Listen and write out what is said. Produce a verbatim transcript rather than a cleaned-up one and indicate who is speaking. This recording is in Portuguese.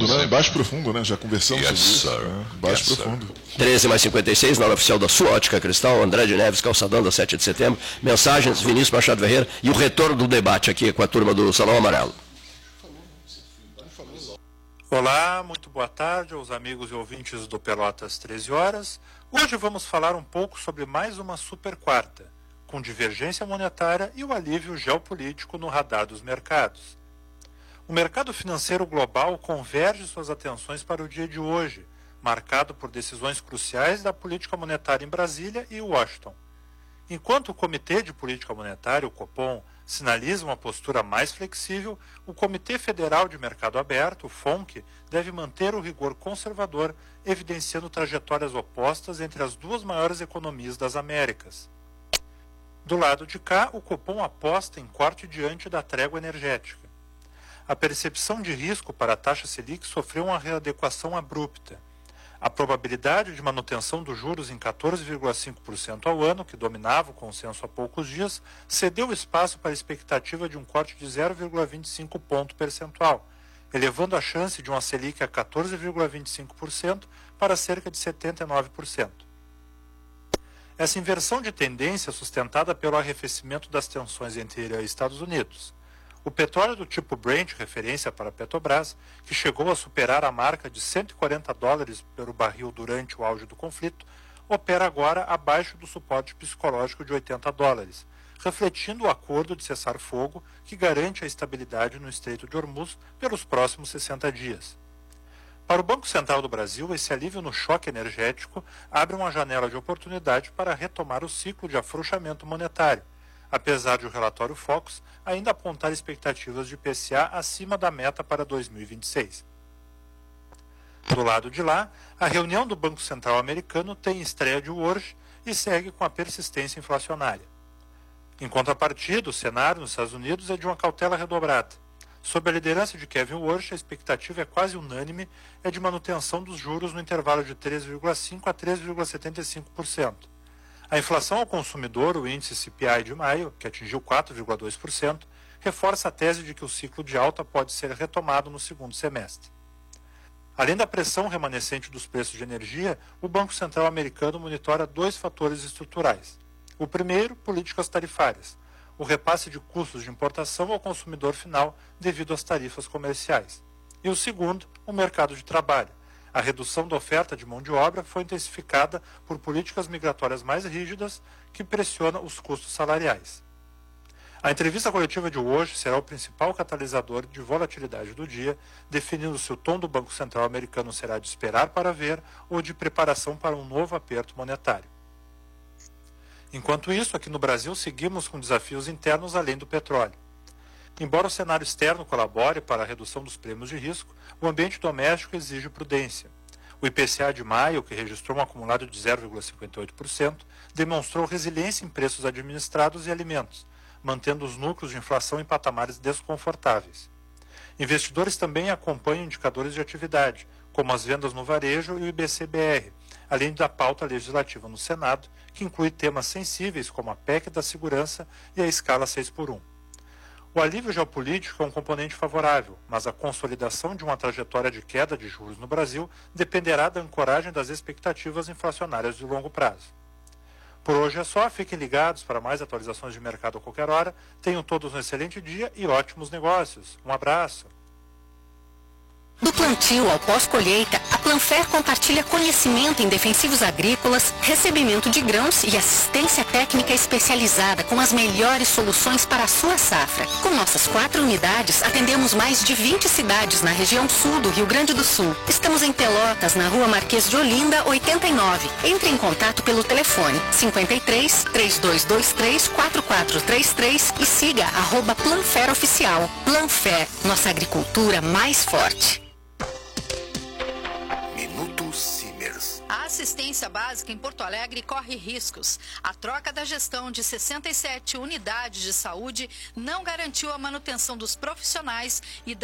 Speaker 1: profundo, né? Baixo profundo, né? Já conversamos
Speaker 2: Yes,
Speaker 1: sobre
Speaker 2: sir.
Speaker 1: isso. Né? Baixo
Speaker 2: Yes,
Speaker 1: profundo.
Speaker 3: treze mais cinquenta e seis, na hora oficial da sua Ótica Cristal, André de Neves, calçadão da sete de setembro. Mensagens, Vinícius Machado Ferreira e o retorno do debate aqui com a turma do Salão Amarelo.
Speaker 4: Olá, muito boa tarde aos amigos e ouvintes do Pelotas treze horas. Hoje vamos falar um pouco sobre mais uma super quarta, com divergência monetária e o alívio geopolítico no radar dos mercados. O mercado financeiro global converge suas atenções para o dia de hoje, marcado por decisões cruciais da política monetária em Brasília e Washington. Enquanto o Comitê de Política Monetária, o Copom, sinaliza uma postura mais flexível, o Comitê Federal de Mercado Aberto, o FONC, deve manter o rigor conservador, evidenciando trajetórias opostas entre as duas maiores economias das Américas. Do lado de cá, o Copom aposta em corte diante da trégua energética. A percepção de risco para a taxa Selic sofreu uma readequação abrupta. A probabilidade de manutenção dos juros em quatorze vírgula cinco por cento ao ano, que dominava o consenso há poucos dias, cedeu espaço para a expectativa de um corte de zero vírgula vinte e cinco ponto percentual, elevando a chance de uma Selic a quatorze vírgula vinte e cinco por cento para cerca de setenta e nove por cento. Essa inversão de tendência sustentada pelo arrefecimento das tensões entre Irã e Estados Unidos. O petróleo do tipo Brent, referência para a Petrobras, que chegou a superar a marca de cento e quarenta dólares pelo barril durante o auge do conflito, opera agora abaixo do suporte psicológico de oitenta dólares, refletindo o acordo de cessar-fogo que garante a estabilidade no Estreito de Hormuz pelos próximos sessenta dias. Para o Banco Central do Brasil, esse alívio no choque energético abre uma janela de oportunidade para retomar o ciclo de afrouxamento monetário, apesar de o relatório Focus ainda apontar expectativas de I P C A acima da meta para dois mil e vinte e seis. Do lado de lá, a reunião do Banco Central americano tem estreia de hoje e segue com a persistência inflacionária. Em contrapartida, o cenário nos Estados Unidos é de uma cautela redobrada. Sob a liderança de Kevin Warsh, a expectativa é quase unânime, é de manutenção dos juros no intervalo de três vírgula cinco por cento a três vírgula setenta e cinco por cento. A inflação ao consumidor, o índice C P I de maio, que atingiu quatro vírgula dois por cento, reforça a tese de que o ciclo de alta pode ser retomado no segundo semestre. Além da pressão remanescente dos preços de energia, o Banco Central americano monitora dois fatores estruturais. O primeiro, políticas tarifárias, o repasse de custos de importação ao consumidor final devido às tarifas comerciais. E o segundo, o mercado de trabalho. A redução da oferta de mão de obra foi intensificada por políticas migratórias mais rígidas que pressionam os custos salariais. A entrevista coletiva de hoje será o principal catalisador de volatilidade do dia, definindo se o tom do Banco Central americano será de esperar para ver ou de preparação para um novo aperto monetário. Enquanto isso, aqui no Brasil, seguimos com desafios internos além do petróleo. Embora o cenário externo colabore para a redução dos prêmios de risco, o ambiente doméstico exige prudência. O I P C A de maio, que registrou um acumulado de zero vírgula cinquenta e oito por cento, demonstrou resiliência em preços administrados e alimentos, mantendo os núcleos de inflação em patamares desconfortáveis. Investidores também acompanham indicadores de atividade, como as vendas no varejo e o I B C B R, além da pauta legislativa no Senado, que inclui temas sensíveis como a P E C da segurança e a escala seis por um. O alívio geopolítico é um componente favorável, mas a consolidação de uma trajetória de queda de juros no Brasil dependerá da ancoragem das expectativas inflacionárias de longo prazo. Por hoje é só, fiquem ligados para mais atualizações de mercado a qualquer hora. Tenham todos um excelente dia e ótimos negócios. Um abraço.
Speaker 5: Do plantio ao pós-colheita, a Planfer compartilha conhecimento em defensivos agrícolas, recebimento de grãos e assistência técnica especializada com as melhores soluções para a sua safra. Com nossas quatro unidades, atendemos mais de vinte cidades na região sul do Rio Grande do Sul. Estamos em Pelotas, na Rua Marquês de Olinda, oitenta e nove. Entre em contato pelo telefone cinquenta e três, três dois dois três, quatro quatro três três e siga arroba Planfer Oficial. Planfer, nossa agricultura mais forte.
Speaker 6: A assistência básica em Porto Alegre corre riscos. A troca da gestão de sessenta e sete unidades de saúde não garantiu a manutenção dos profissionais e da